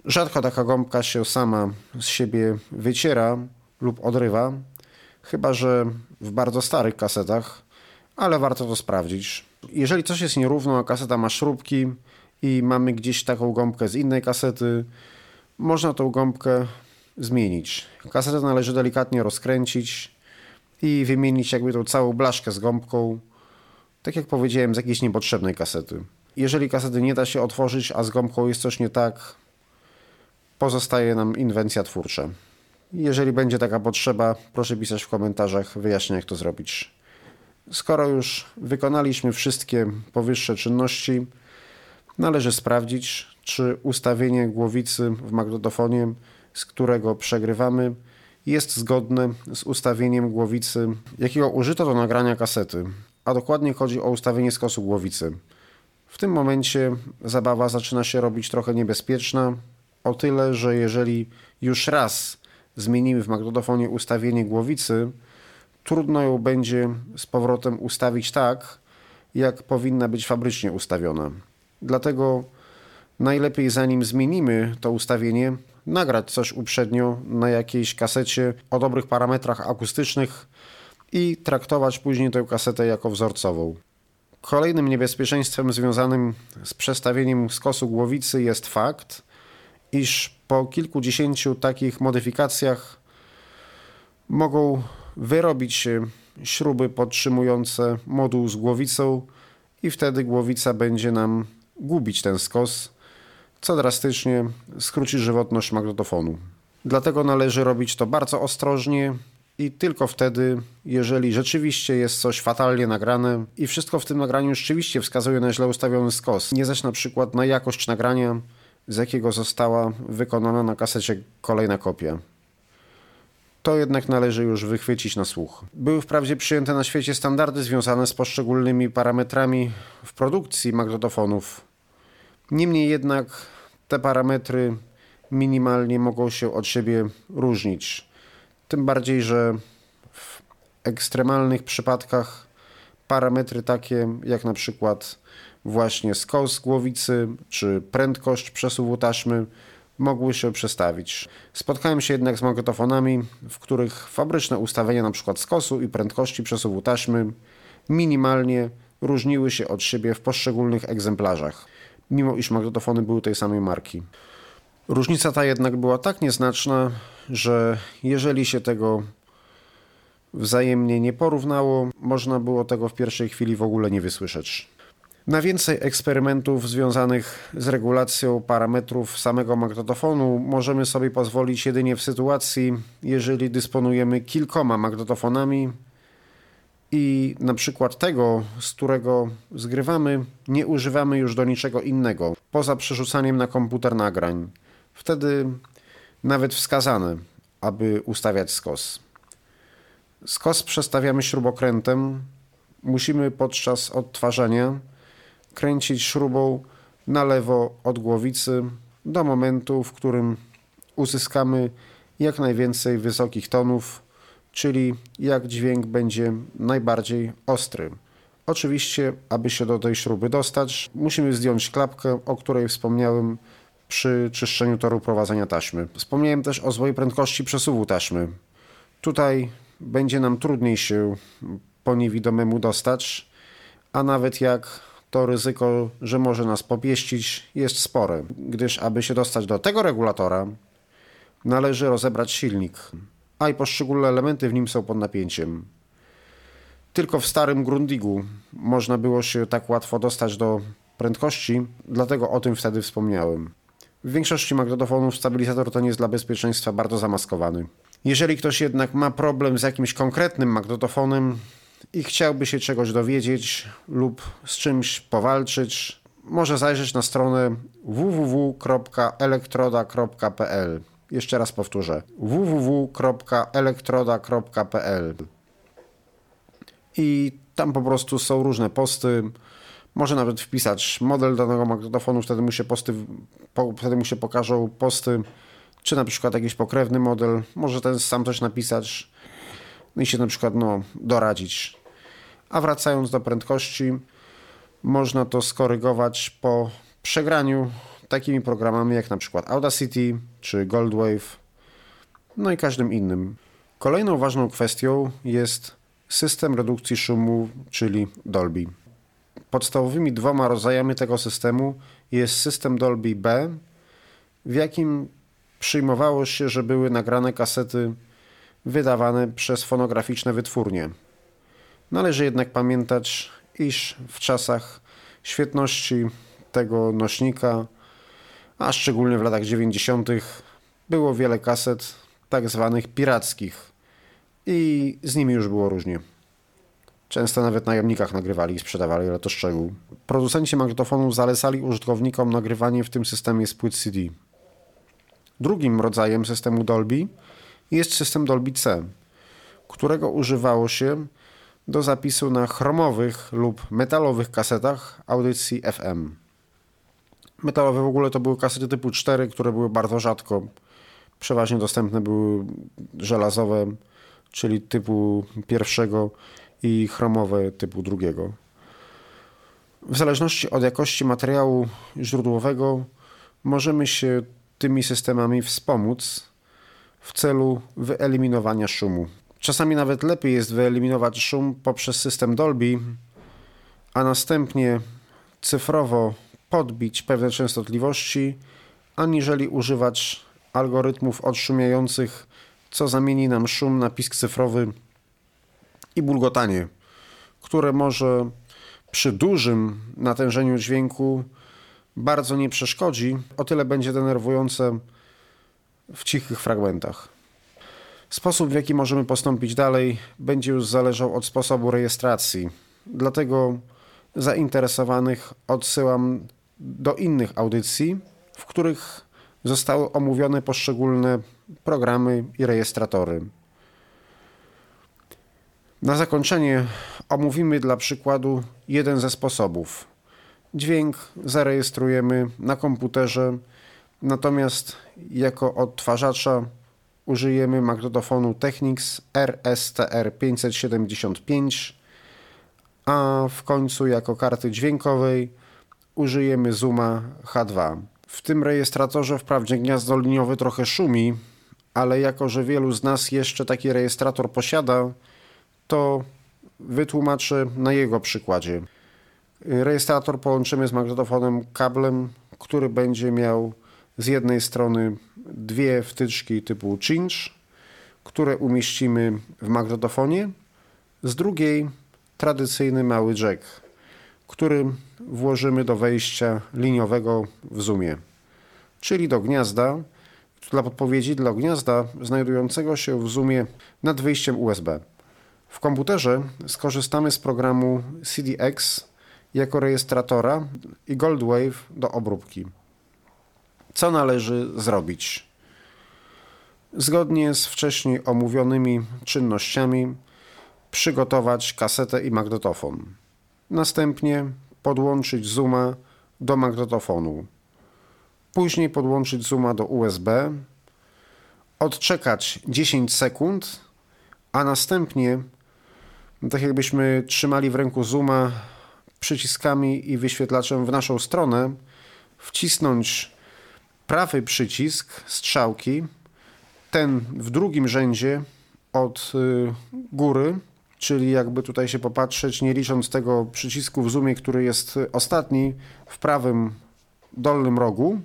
Rzadko taka gąbka się sama z siebie wyciera lub odrywa, chyba że w bardzo starych kasetach, ale warto to sprawdzić. Jeżeli coś jest nierówno, a kaseta ma śrubki i mamy gdzieś taką gąbkę z innej kasety, można tą gąbkę zmienić. Kasetę należy delikatnie rozkręcić i wymienić jakby tą całą blaszkę z gąbką, tak jak powiedziałem, z jakiejś niepotrzebnej kasety. Jeżeli kasety nie da się otworzyć, a z gąbką jest coś nie tak, pozostaje nam inwencja twórcza. Jeżeli będzie taka potrzeba, proszę pisać w komentarzach, wyjaśnię jak to zrobić. Skoro już wykonaliśmy wszystkie powyższe czynności, należy sprawdzić, czy ustawienie głowicy w magnetofonie, z którego przegrywamy, jest zgodne z ustawieniem głowicy, jakiego użyto do nagrania kasety, a dokładnie chodzi o ustawienie skosu głowicy. W tym momencie zabawa zaczyna się robić trochę niebezpieczna, o tyle, że jeżeli już raz zmienimy w magnetofonie ustawienie głowicy, trudno ją będzie z powrotem ustawić tak, jak powinna być fabrycznie ustawiona. Dlatego najlepiej, zanim zmienimy to ustawienie, nagrać coś uprzednio na jakiejś kasecie o dobrych parametrach akustycznych i traktować później tę kasetę jako wzorcową. Kolejnym niebezpieczeństwem związanym z przestawieniem skosu głowicy jest fakt, iż po kilkudziesięciu takich modyfikacjach mogą wyrobić się śruby podtrzymujące moduł z głowicą i wtedy głowica będzie nam gubić ten skos, co drastycznie skróci żywotność magnetofonu. Dlatego należy robić to bardzo ostrożnie i tylko wtedy, jeżeli rzeczywiście jest coś fatalnie nagrane i wszystko w tym nagraniu rzeczywiście wskazuje na źle ustawiony skos, nie zaś na przykład na jakość nagrania, z jakiego została wykonana na kasecie kolejna kopia. To jednak należy już wychwycić na słuch. Były wprawdzie przyjęte na świecie standardy związane z poszczególnymi parametrami w produkcji magnetofonów. Niemniej jednak te parametry minimalnie mogą się od siebie różnić. Tym bardziej, że w ekstremalnych przypadkach parametry takie jak na przykład właśnie skos głowicy czy prędkość przesuwu taśmy mogły się przestawić. Spotkałem się jednak z magnetofonami, w których fabryczne ustawienia np. skosu i prędkości przesuwu taśmy minimalnie różniły się od siebie w poszczególnych egzemplarzach, mimo iż magnetofony były tej samej marki. Różnica ta jednak była tak nieznaczna, że jeżeli się tego wzajemnie nie porównało, można było tego w pierwszej chwili w ogóle nie wysłyszeć. Na więcej eksperymentów związanych z regulacją parametrów samego magnetofonu możemy sobie pozwolić jedynie w sytuacji, jeżeli dysponujemy kilkoma magnetofonami i na przykład tego, z którego zgrywamy, nie używamy już do niczego innego, poza przerzucaniem na komputer nagrań. Wtedy nawet wskazane, aby ustawiać skos. Skos przestawiamy śrubokrętem. Musimy podczas odtwarzania kręcić śrubą na lewo od głowicy do momentu, w którym uzyskamy jak najwięcej wysokich tonów, czyli jak dźwięk będzie najbardziej ostry. Oczywiście, aby się do tej śruby dostać, musimy zdjąć klapkę, o której wspomniałem przy czyszczeniu toru prowadzenia taśmy. Wspomniałem też o złej prędkości przesuwu taśmy. Tutaj będzie nam trudniej się po niewidomemu dostać, a nawet jak to ryzyko, że może nas popieścić, jest spore, gdyż aby się dostać do tego regulatora, należy rozebrać silnik, a i poszczególne elementy w nim są pod napięciem. Tylko w starym Grundigu można było się tak łatwo dostać do prędkości, dlatego o tym wtedy wspomniałem. W większości magnetofonów stabilizator ten jest dla bezpieczeństwa bardzo zamaskowany. Jeżeli ktoś jednak ma problem z jakimś konkretnym magnetofonem i chciałby się czegoś dowiedzieć lub z czymś powalczyć, może zajrzeć na stronę www.elektroda.pl. Jeszcze raz powtórzę: www.elektroda.pl. I tam po prostu są różne posty. Może nawet wpisać model danego magnetofonu, wtedy mu się pokażą posty, czy na przykład jakiś pokrewny model. Może ten sam coś napisać i się na przykład doradzić. A wracając do prędkości, można to skorygować po przegraniu takimi programami jak na przykład Audacity czy Goldwave, no i każdym innym. Kolejną ważną kwestią jest system redukcji szumu, czyli Dolby. Podstawowymi 2 rodzajami tego systemu jest system Dolby B, w jakim przyjmowało się, że były nagrane kasety wydawane przez fonograficzne wytwórnie. Należy jednak pamiętać, iż w czasach świetności tego nośnika, a szczególnie w latach 90., było wiele kaset tak zwanych pirackich i z nimi już było różnie. Często nawet na jamnikach nagrywali i sprzedawali, ale to szczegół. Producenci magnetofonów zalecali użytkownikom nagrywanie w tym systemie z płyt CD. Drugim rodzajem systemu Dolby jest system Dolby C, którego używało się do zapisu na chromowych lub metalowych kasetach audycji FM. Metalowe w ogóle to były kasety typu 4, które były bardzo rzadko. Przeważnie dostępne były żelazowe, czyli typu 1 i chromowe typu 2. W zależności od jakości materiału źródłowego możemy się tymi systemami wspomóc w celu wyeliminowania szumu. Czasami nawet lepiej jest wyeliminować szum poprzez system Dolby, a następnie cyfrowo podbić pewne częstotliwości, aniżeli używać algorytmów odszumiających, co zamieni nam szum na pisk cyfrowy i bulgotanie, które może przy dużym natężeniu dźwięku bardzo nie przeszkodzi, o tyle będzie denerwujące w cichych fragmentach. Sposób, w jaki możemy postąpić dalej, będzie już zależał od sposobu rejestracji. Dlatego zainteresowanych odsyłam do innych audycji, w których zostały omówione poszczególne programy i rejestratory. Na zakończenie omówimy dla przykładu jeden ze sposobów. Dźwięk zarejestrujemy na komputerze, natomiast jako odtwarzacza użyjemy magnetofonu Technics RSTR 575, a w końcu jako karty dźwiękowej użyjemy Zooma H2. W tym rejestratorze wprawdzie gniazdo liniowe trochę szumi, ale jako że wielu z nas jeszcze taki rejestrator posiada, to wytłumaczę na jego przykładzie. Rejestrator połączymy z magnetofonem kablem, który będzie miał z jednej strony 2 wtyczki typu cinch, które umieścimy w magnetofonie, z drugiej tradycyjny mały jack, który włożymy do wejścia liniowego w Zoomie, czyli do gniazda, dla podpowiedzi, do gniazda znajdującego się w Zoomie nad wyjściem USB. W komputerze skorzystamy z programu CDX jako rejestratora i Goldwave do obróbki. Co należy zrobić? Zgodnie z wcześniej omówionymi czynnościami przygotować kasetę i magnetofon. Następnie podłączyć Zooma do magnetofonu. Później podłączyć Zooma do USB. Odczekać 10 sekund, a następnie, tak jakbyśmy trzymali w ręku Zooma przyciskami i wyświetlaczem w naszą stronę, wcisnąć prawy przycisk strzałki, ten w drugim rzędzie od góry, czyli jakby tutaj się popatrzeć, nie licząc tego przycisku w Zoomie, który jest ostatni w prawym dolnym rogu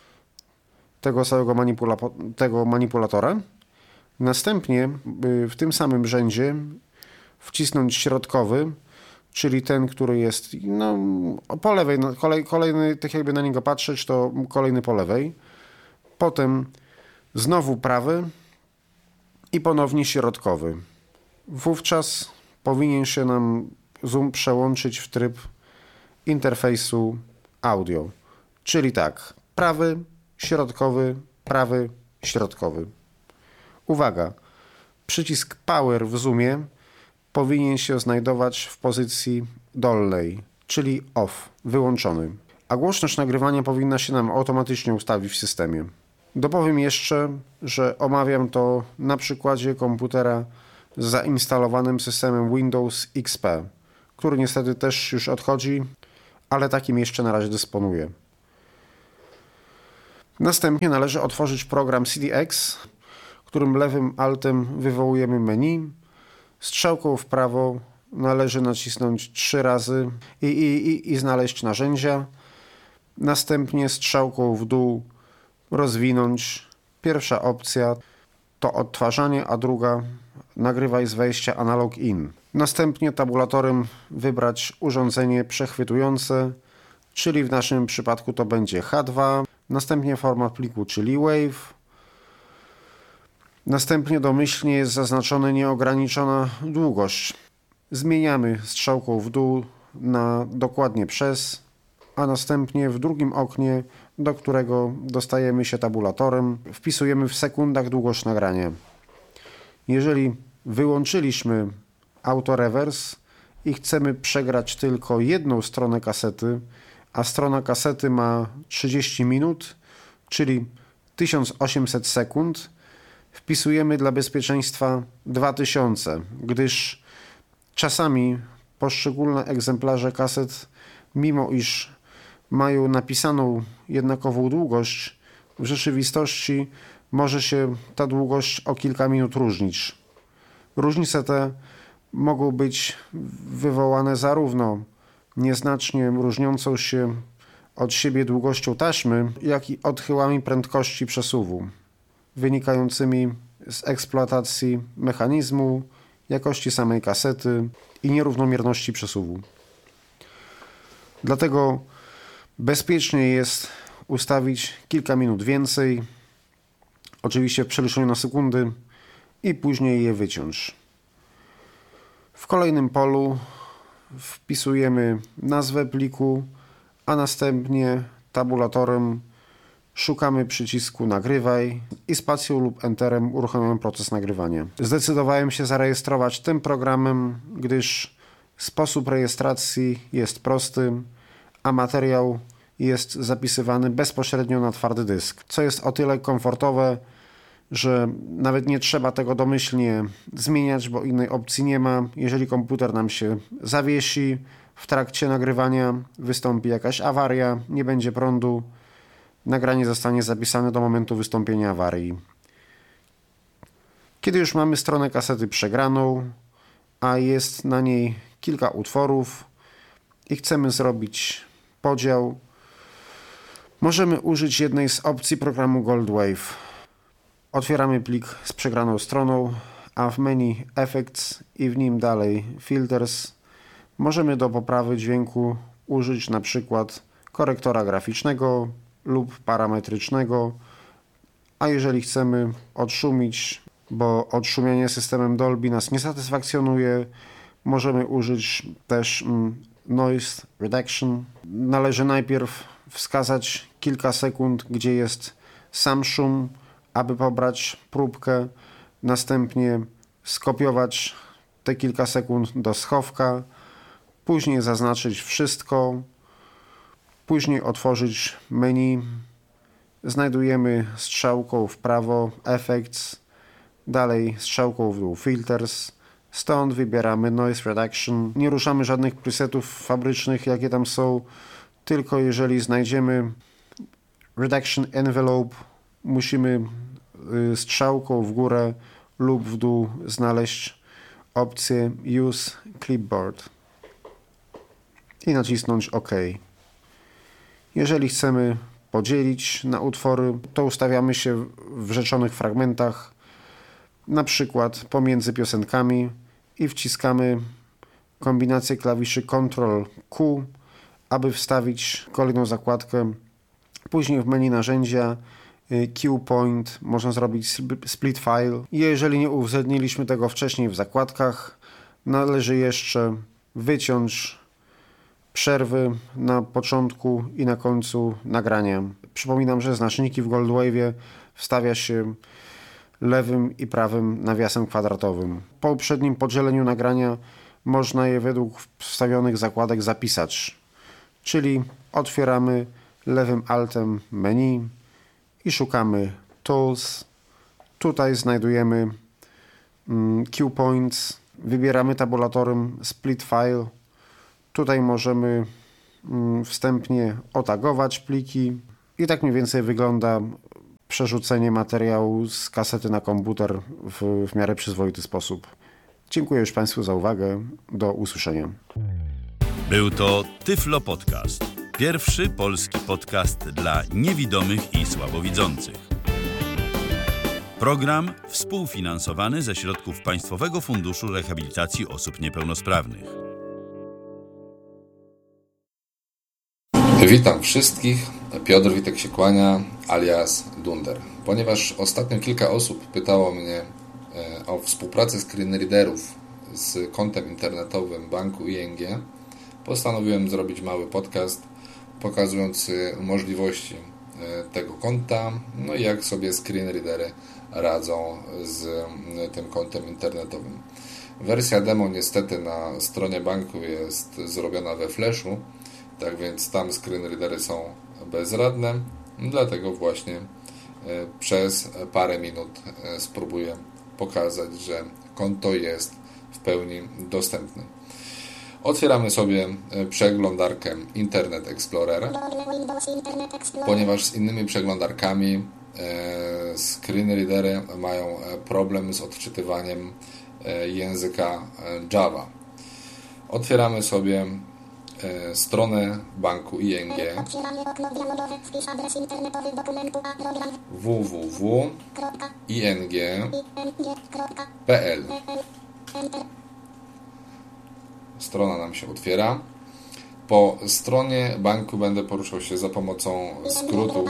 tego całego manipulatora. Następnie w tym samym rzędzie wcisnąć środkowy, czyli ten, który jest po lewej, kolejny, tak jakby na niego patrzeć, to kolejny po lewej. Potem znowu prawy i ponownie środkowy. Wówczas powinien się nam Zoom przełączyć w tryb interfejsu audio. Czyli tak, prawy, środkowy. Uwaga, przycisk Power w Zoomie powinien się znajdować w pozycji dolnej, czyli off, wyłączony. A głośność nagrywania powinna się nam automatycznie ustawić w systemie. Dopowiem jeszcze, że omawiam to na przykładzie komputera z zainstalowanym systemem Windows XP, który niestety też już odchodzi, ale takim jeszcze na razie dysponuję. Następnie należy otworzyć program CDX, którym lewym altem wywołujemy menu. Strzałką w prawo należy nacisnąć 3 razy i znaleźć narzędzia. Następnie strzałką w dół rozwinąć. Pierwsza opcja to odtwarzanie, a druga nagrywaj z wejścia analog in. Następnie tabulatorem wybrać urządzenie przechwytujące, czyli w naszym przypadku to będzie H2. Następnie format pliku, czyli WAV. Następnie domyślnie jest zaznaczona nieograniczona długość. Zmieniamy strzałką w dół na dokładnie przez, a następnie w drugim oknie, do którego dostajemy się tabulatorem, wpisujemy w sekundach długość nagrania. Jeżeli wyłączyliśmy autorewers i chcemy przegrać tylko jedną stronę kasety, a strona kasety ma 30 minut, czyli 1800 sekund, wpisujemy dla bezpieczeństwa 2000, gdyż czasami poszczególne egzemplarze kaset, mimo iż mają napisaną jednakową długość, w rzeczywistości może się ta długość o kilka minut różnić. Różnice te mogą być wywołane zarówno nieznacznie różniącą się od siebie długością taśmy, jak i odchyłami prędkości przesuwu, wynikającymi z eksploatacji mechanizmu, jakości samej kasety i nierównomierności przesuwu. Dlatego bezpiecznie jest ustawić kilka minut więcej, oczywiście w przeliczeniu na sekundy, i później je wyciąć. W kolejnym polu wpisujemy nazwę pliku, a następnie tabulatorem szukamy przycisku nagrywaj i spacją lub enterem uruchamiamy proces nagrywania. Zdecydowałem się zarejestrować tym programem, gdyż sposób rejestracji jest prosty, a materiał jest zapisywany bezpośrednio na twardy dysk, co jest o tyle komfortowe, że nawet nie trzeba tego domyślnie zmieniać, bo innej opcji nie ma. Jeżeli komputer nam się zawiesi w trakcie nagrywania, wystąpi jakaś awaria, nie będzie prądu, nagranie zostanie zapisane do momentu wystąpienia awarii. Kiedy już mamy stronę kasety przegraną, a jest na niej kilka utworów i chcemy zrobić podział, możemy użyć jednej z opcji programu Goldwave. Otwieramy plik z przegraną stroną, a w menu Effects i w nim dalej Filters możemy do poprawy dźwięku użyć na przykład korektora graficznego lub parametrycznego, a jeżeli chcemy odszumić, bo odszumianie systemem Dolby nas nie satysfakcjonuje, możemy użyć też Noise Reduction. Należy najpierw wskazać kilka sekund, gdzie jest sam szum, aby pobrać próbkę, następnie skopiować te kilka sekund do schowka, później zaznaczyć wszystko, później otworzyć menu, znajdujemy strzałką w prawo Effects, dalej strzałką w dół Filters, stąd wybieramy Noise Reduction. Nie ruszamy żadnych presetów fabrycznych, jakie tam są, tylko jeżeli znajdziemy Reduction Envelope, musimy strzałką w górę lub w dół znaleźć opcję Use Clipboard i nacisnąć OK. Jeżeli chcemy podzielić na utwory, to ustawiamy się w rzeczonych fragmentach, na przykład pomiędzy piosenkami, i wciskamy kombinację klawiszy Ctrl+Q, aby wstawić kolejną zakładkę. Później w menu narzędzia Cue Point można zrobić split file. Jeżeli nie uwzględniliśmy tego wcześniej w zakładkach, należy jeszcze wyciąć przerwy na początku i na końcu nagrania. Przypominam, że znaczniki w Goldwave'ie wstawia się lewym i prawym nawiasem kwadratowym. Po uprzednim podzieleniu nagrania można je według wstawionych zakładek zapisać. Czyli otwieramy lewym altem menu i szukamy Tools. Tutaj znajdujemy Cue Points. Wybieramy tabulatorem Split File. Tutaj możemy wstępnie otagować pliki. I tak mniej więcej wygląda przerzucenie materiału z kasety na komputer w miarę przyzwoity sposób. Dziękuję już Państwu za uwagę. Do usłyszenia. Był to Tyflo Podcast. Pierwszy polski podcast dla niewidomych i słabowidzących. Program współfinansowany ze środków Państwowego Funduszu Rehabilitacji Osób Niepełnosprawnych. Witam wszystkich. Piotr Witek się kłania, alias Dunder. Ponieważ ostatnio kilka osób pytało mnie o współpracę screenreaderów z kontem internetowym banku ING, postanowiłem zrobić mały podcast pokazujący możliwości tego konta, no i jak sobie screenreadery radzą z tym kontem internetowym. Wersja demo niestety na stronie banku jest zrobiona we Flashu, tak więc tam screenreadery są bezradne, dlatego właśnie przez parę minut spróbuję pokazać, że konto jest w pełni dostępne. Otwieramy sobie przeglądarkę Internet Explorer, ponieważ z innymi przeglądarkami screenreadery mają problem z odczytywaniem języka Java. Otwieramy sobie stronę banku ING www.ing.pl. Strona nam się otwiera. Po stronie banku będę poruszał się za pomocą skrótów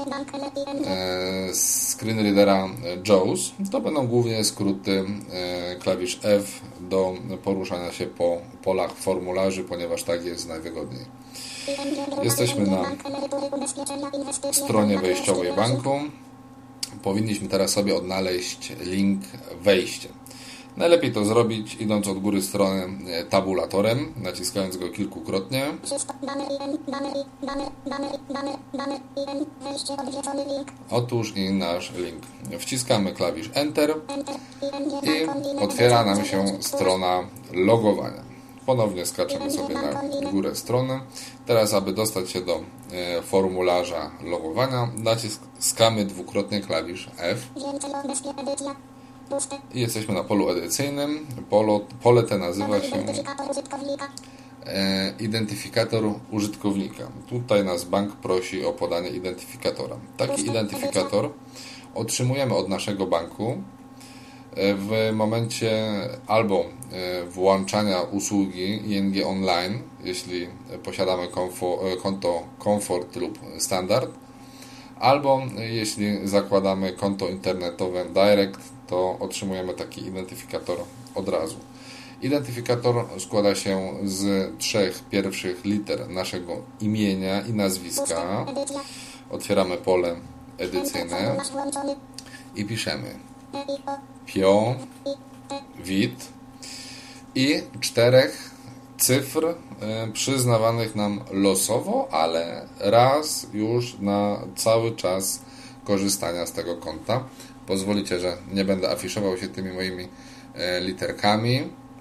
screenreadera JAWS. To będą głównie skróty klawisz F do poruszania się po polach formularzy, ponieważ tak jest najwygodniej. Jesteśmy na stronie wejściowej banku. Powinniśmy teraz sobie odnaleźć link wejścia. Najlepiej to zrobić idąc od góry strony tabulatorem, naciskając go kilkukrotnie. Otóż i nasz link. Wciskamy klawisz Enter i otwiera nam się strona logowania. Ponownie skaczemy sobie na górę strony. Teraz, aby dostać się do formularza logowania, naciskamy dwukrotnie klawisz F. I jesteśmy na polu edycyjnym. Pole te nazywa się identyfikator użytkownika. Tutaj nas bank prosi o podanie identyfikatora. Taki identyfikator otrzymujemy od naszego banku w momencie albo włączania usługi ING Online, jeśli posiadamy konto Comfort lub Standard, albo jeśli zakładamy konto internetowe Direct, to otrzymujemy taki identyfikator od razu. Identyfikator składa się z 3 pierwszych liter naszego imienia i nazwiska. Otwieramy pole edycyjne i piszemy PIO, WIT i 4 cyfr przyznawanych nam losowo, ale raz już na cały czas korzystania z tego konta. Pozwolicie, że nie będę afiszował się tymi moimi literkami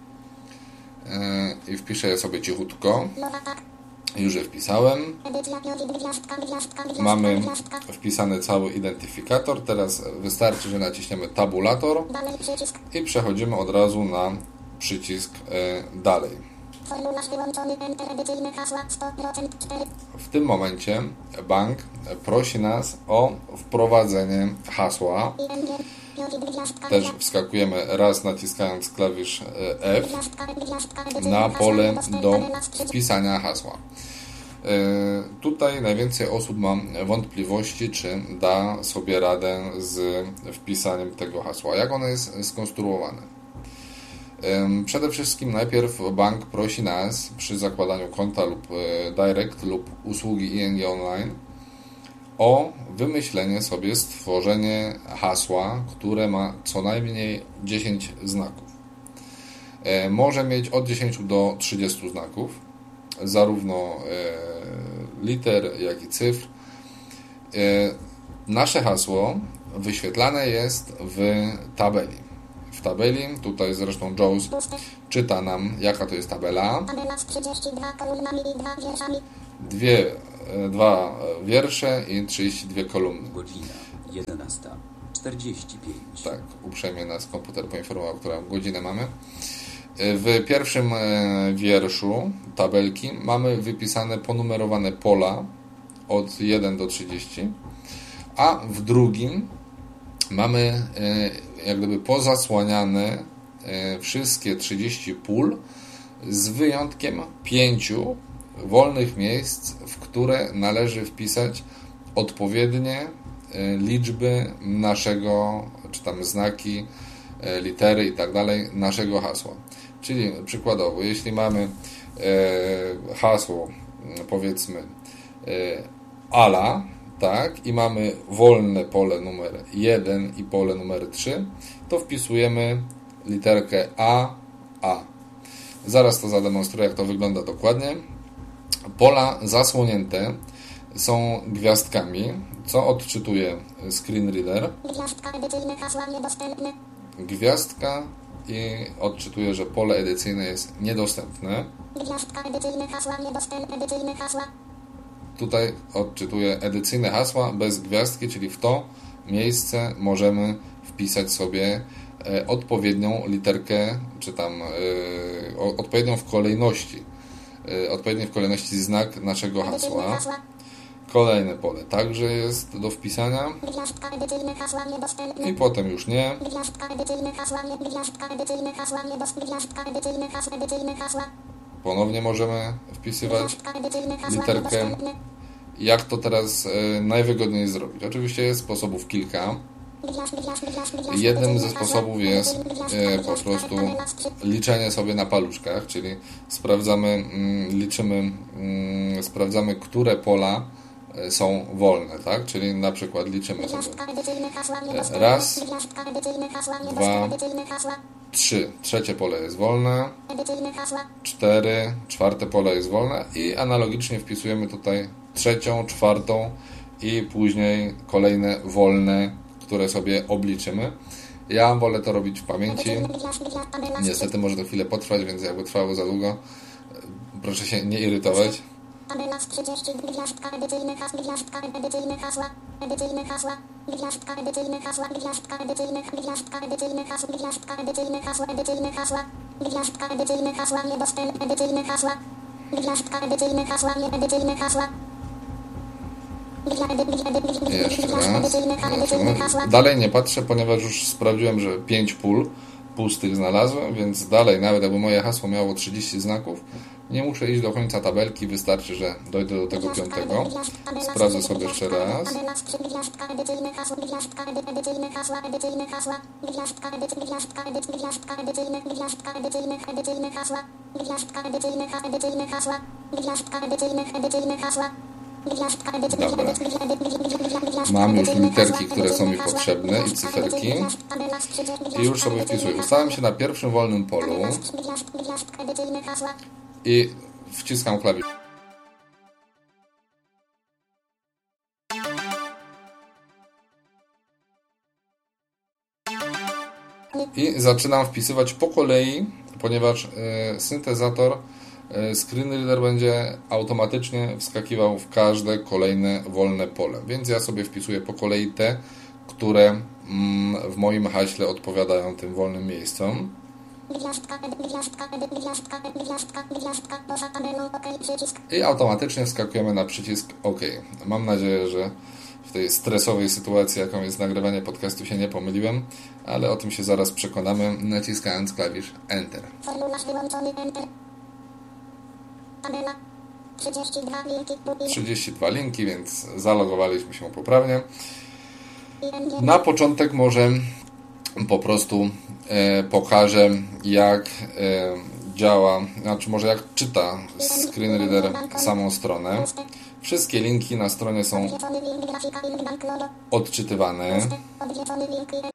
i wpiszę je sobie cichutko. Już je wpisałem. Mamy wpisany cały identyfikator. Teraz wystarczy, że naciśniemy tabulator i przechodzimy od razu na przycisk dalej. W tym momencie bank prosi nas o wprowadzenie hasła. Też wskakujemy raz naciskając klawisz F na pole do wpisania hasła. Tutaj najwięcej osób ma wątpliwości, czy da sobie radę z wpisaniem tego hasła. Jak ono jest skonstruowane? Przede wszystkim najpierw bank prosi nas przy zakładaniu konta lub Direct lub usługi ING Online o wymyślenie sobie, stworzenie hasła, które ma co najmniej 10 znaków. Może mieć od 10 do 30 znaków, zarówno liter, jak i cyfr. Nasze hasło wyświetlane jest w tabeli. W tabeli, tutaj zresztą JAWS czyta nam, jaka to jest tabela. Tabela z 32 kolumnami i 2 wierszami. dwa wiersze i 32 kolumny. Godzina 11:45. Tak, uprzejmie nas komputer poinformował, którą godzinę mamy. W pierwszym wierszu tabelki mamy wypisane ponumerowane pola od 1 do 30, a w drugim mamy jak gdyby pozasłaniane wszystkie 30 pól z wyjątkiem 5 wolnych miejsc, w które należy wpisać odpowiednie liczby naszego, czy tam znaki, litery i tak dalej, naszego hasła. Czyli przykładowo, jeśli mamy hasło, powiedzmy Ala, tak, i mamy wolne pole numer 1 i pole numer 3, to wpisujemy literkę A. Zaraz to zademonstruję, jak to wygląda dokładnie. Pola zasłonięte są gwiazdkami, co odczytuje screen reader. Gwiazdka, edycyjne hasła niedostępne. Gwiazdka i odczytuje, że pole edycyjne jest niedostępne. Gwiazdka, edycyjne hasła niedostępne, edycyjne hasła. Tutaj odczytuje edycyjne hasła bez gwiazdki, czyli w to miejsce możemy wpisać sobie odpowiednią literkę, czy tam odpowiednią w kolejności, odpowiedni w kolejności znak naszego hasła. Kolejne pole także jest do wpisania. Gwiazdka, edycyjne hasła niedostępne. I potem już nie. Gwiazdka, edycyjne hasła nie. Gwiazdka, edycyjne hasła niedostępne. Gwiazdka, edycyjne hasła. Ponownie możemy wpisywać Gwiazdka, edycyjne hasła literkę. niedostępne. Jak to teraz najwygodniej zrobić? Oczywiście jest sposobów kilka. Jednym ze sposobów jest po prostu liczenie sobie na paluszkach, czyli sprawdzamy, które pola są wolne, tak? Czyli na przykład liczymy sobie raz, 2, 3, trzecie pole jest wolne, 4, czwarte pole jest wolne i analogicznie wpisujemy tutaj trzecią, czwartą i później kolejne wolne, które sobie obliczymy. Ja wolę to robić w pamięci. Niestety może to chwilę potrwać, więc jakby trwało za długo, proszę się nie irytować. Tabela z 30, gwiazdka, edycyjne hasła, gwiazdka, edycyjne hasła, edycyjne hasła, gwiazdka, edycyjne hasła, gwiazdka, edycyjne, gwiazdka, edycyjne hasła, gwiazdka, edycyjne hasła, edycyjne hasła, gwiazdka, edycyjne hasła, niedostępne, edycyjne hasła, gwiazdka, edycyjne hasła, nie, edycyjne hasła. Jeszcze raz. Dalej nie patrzę, ponieważ już sprawdziłem, że 5 pól pustych znalazłem, więc dalej, nawet jakby moje hasło miało 30 znaków, nie muszę iść do końca tabelki, wystarczy, że dojdę do tego 5. Sprawdzę sobie jeszcze raz. Dobra. Mam już literki, które są mi potrzebne i cyferki. I już sobie wpisuję. Ustawiam się na pierwszym wolnym polu i wciskam klawisz. I zaczynam wpisywać po kolei, ponieważ syntezator screenreader będzie automatycznie wskakiwał w każde kolejne wolne pole. Więc ja sobie wpisuję po kolei te, które w moim haśle odpowiadają tym wolnym miejscom. I automatycznie wskakujemy na przycisk OK. Mam nadzieję, że w tej stresowej sytuacji, jaką jest nagrywanie podcastu, się nie pomyliłem, ale o tym się zaraz przekonamy, naciskając klawisz Enter. Formularz wyłączony, Enter. Tabela. 32 linki. 32 linki, więc zalogowaliśmy się poprawnie. Na początek może po prostu pokażę, jak działa, znaczy może jak czyta screenreader samą stronę. Wszystkie linki na stronie są odczytywane.